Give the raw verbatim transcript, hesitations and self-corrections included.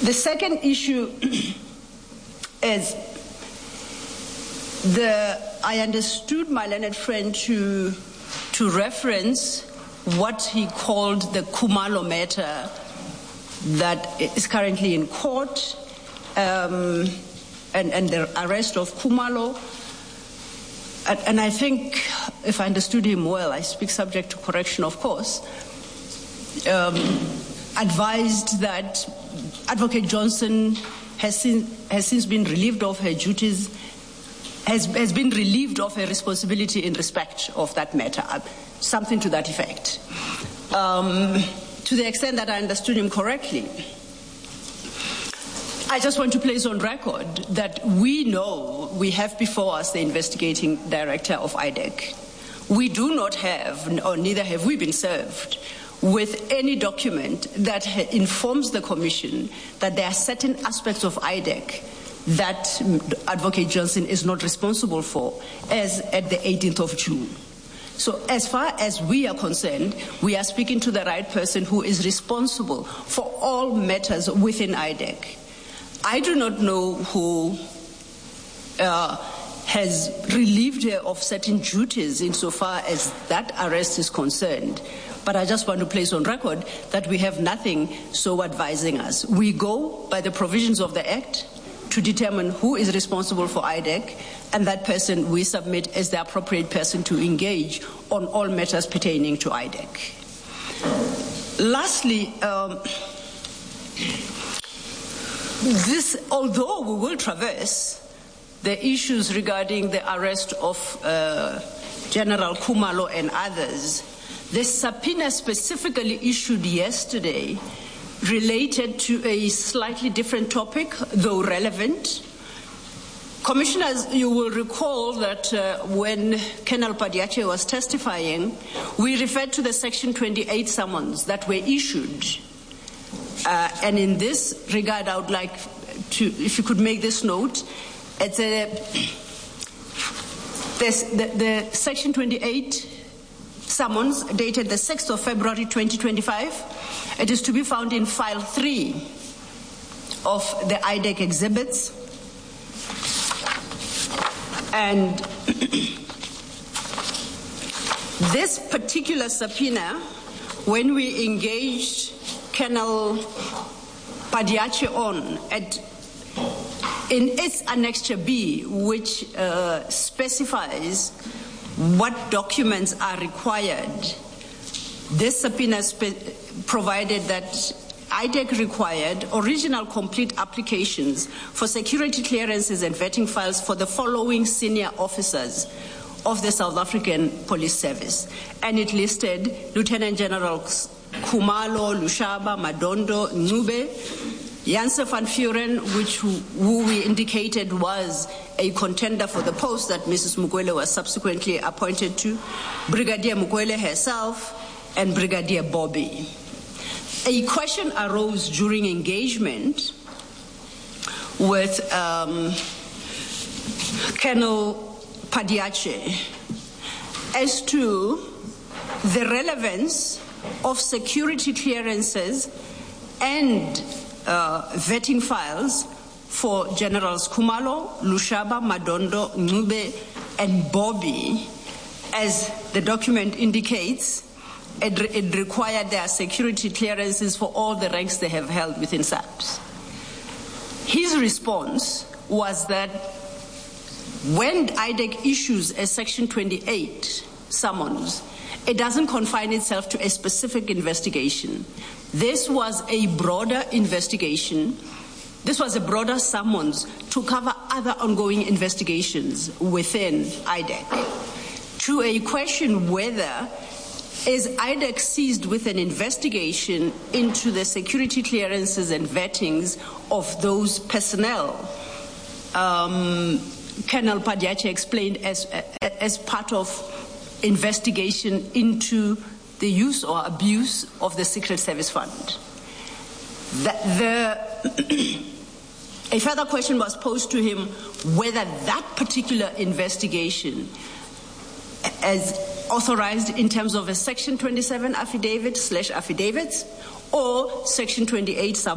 The second issue is the, I understood my learned friend to, to reference what he called the Khumalo matter that is currently in court, um, and, and the arrest of Khumalo. And, and I think, if I understood him well, I speak subject to correction, of course, um, advised that Advocate Johnson has, seen, has since been relieved of her duties, has, has been relieved of her responsibility in respect of that matter, something to that effect. Um, to the extent that I understood him correctly, I just want to place on record that we know we have before us the investigating director of I D E C. We do not have, or neither have we been served with any document that informs the Commission that there are certain aspects of I D E C that Advocate Johnson is not responsible for, as at the eighteenth of June. So as far as we are concerned, we are speaking to the right person who is responsible for all matters within I D E C. I do not know who uh, has relieved her of certain duties insofar as that arrest is concerned, but I just want to place on record that we have nothing so advising us. We go by the provisions of the Act to determine who is responsible for I D E C, and that person we submit as the appropriate person to engage on all matters pertaining to I D E C. Lastly, um, this, although we will traverse the issues regarding the arrest of uh, General Khumalo and others, the subpoena specifically issued yesterday related to a slightly different topic, though relevant. Commissioners, you will recall that uh, when Colonel Padiache was testifying, we referred to the Section twenty-eight summons that were issued. Uh, and in this regard, I would like to, if you could make this note, it's a, the, the Section twenty-eight summons dated the sixth of February twenty twenty-five. It is to be found in file three of the I D E C exhibits. And this particular subpoena, when we engaged Colonel Padiache on at, in its Annexure B, which uh, specifies what documents are required, this subpoena provided that I D E C required original complete applications for security clearances and vetting files for the following senior officers of the South African Police Service. And it listed Lieutenant Generals Khumalo, Lushaba, Madondo, Ncube, Janse van Vuren, which who, who we indicated was a contender for the post that Missus Mukwele was subsequently appointed to, Brigadier Mukwele herself, and Brigadier Bobby. A question arose during engagement with um, Colonel Padiache as to the relevance of security clearances and uh, vetting files for Generals Khumalo, Lushaba, Madondo, Ncube, and Bobby, as the document indicates. It, it required their security clearances for all the ranks they have held within SAPS. His response was that when I D E C issues a Section twenty-eight summons, it doesn't confine itself to a specific investigation. This was a broader investigation. This was a broader summons to cover other ongoing investigations within I D E C. To a question whether is I D E C seized with an investigation into the security clearances and vettings of those personnel, um, Colonel Padiache explained as, as part of investigation into the use or abuse of the Secret Service Fund. The, the, a further question was posed to him whether that particular investigation, as authorized in terms of a Section twenty-seven affidavit slash affidavits or Section twenty-eight sub